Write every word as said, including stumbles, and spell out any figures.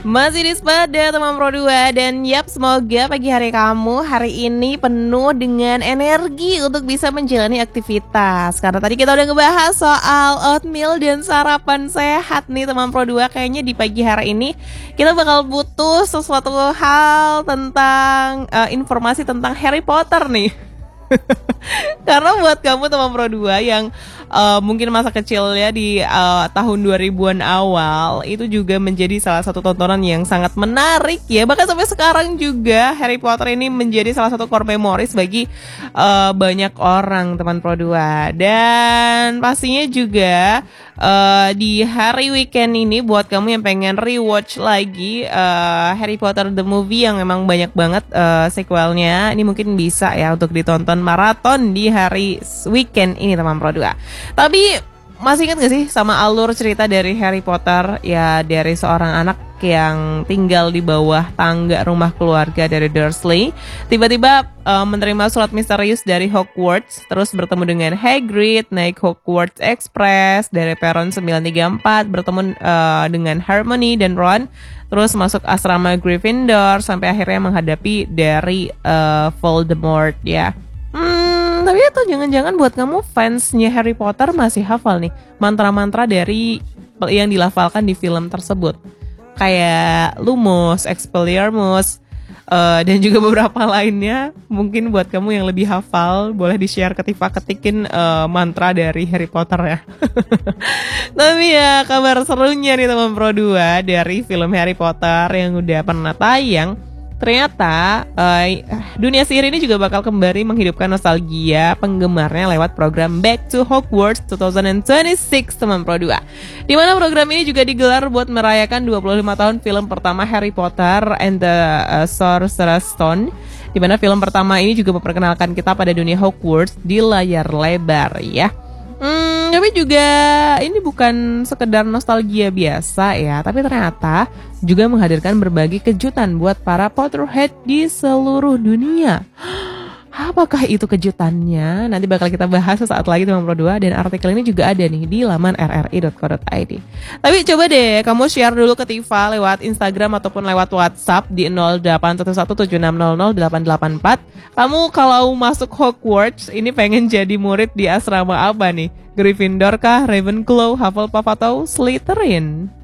Masih di Sepada teman Pro dua. Dan yap, semoga pagi hari kamu hari ini penuh dengan energi untuk bisa menjalani aktivitas. Karena tadi kita udah ngebahas soal oatmeal dan sarapan sehat nih teman Pro dua. Kayaknya di pagi hari ini kita bakal butuh sesuatu hal tentang uh, informasi tentang Harry Potter nih. Karena buat kamu teman Pro dua yang uh, mungkin masa kecilnya di uh, tahun dua ribuan awal, itu juga menjadi salah satu tontonan yang sangat menarik ya. Bahkan sampai sekarang juga Harry Potter ini menjadi salah satu core memories bagi uh, banyak orang teman Pro dua. Dan pastinya juga uh, di hari weekend ini buat kamu yang pengen rewatch lagi uh, Harry Potter the movie yang memang banyak banget uh, sequelnya, ini mungkin bisa ya untuk ditonton maraton di hari weekend ini teman Pro dua. Tapi masih ingat gak sih sama alur cerita dari Harry Potter? Ya dari seorang anak yang tinggal di bawah tangga rumah keluarga dari Dursley, tiba-tiba uh, menerima surat misterius dari Hogwarts, terus bertemu dengan Hagrid, naik Hogwarts Express dari peron sembilan tiga empat, bertemu uh, dengan Hermione dan Ron, terus masuk asrama Gryffindor sampai akhirnya menghadapi dari uh, Voldemort ya. Hmm, tapi itu jangan-jangan buat kamu fansnya Harry Potter masih hafal nih mantra-mantra dari yang dilafalkan di film tersebut. Kayak Lumos, Expelliarmus, uh, dan juga beberapa lainnya. Mungkin buat kamu yang lebih hafal, boleh di-share ketika-ketikin uh, mantra dari Harry Potter ya. Tapi ya kabar serunya nih teman Pro dua dari film Harry Potter yang udah pernah tayang. Ternyata uh, dunia sihir ini juga bakal kembali menghidupkan nostalgia penggemarnya lewat program Back to Hogwarts dua ribu dua puluh enam teman Pro dua. Di mana program ini juga digelar buat merayakan dua puluh lima tahun film pertama Harry Potter and the uh, Sorcerer's Stone. Di mana film pertama ini juga memperkenalkan kita pada dunia Hogwarts di layar lebar ya. Hmm, tapi juga ini bukan sekedar nostalgia biasa ya, tapi ternyata juga menghadirkan berbagai kejutan buat para Potterhead di seluruh dunia. Apakah itu kejutannya? Nanti bakal kita bahas sesaat lagi teman Pro dua, dan artikel ini juga ada nih di laman r r i dot co dot i d. Tapi coba deh kamu share dulu ke Tifa lewat Instagram ataupun lewat WhatsApp di nol delapan satu satu tujuh enam nol nol delapan delapan empat. Kamu kalau masuk Hogwarts ini pengen jadi murid di asrama apa nih? Gryffindor kah, Ravenclaw, Hufflepuff atau Slytherin?